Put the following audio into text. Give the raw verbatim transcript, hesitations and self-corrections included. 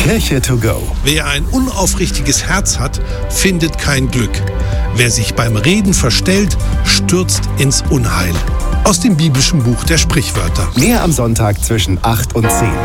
Kirche to go. Wer ein unaufrichtiges Herz hat, findet kein Glück. Wer sich beim Reden verstellt, stürzt ins Unheil. Aus dem biblischen Buch der Sprichwörter. Mehr am Sonntag zwischen acht und zehn.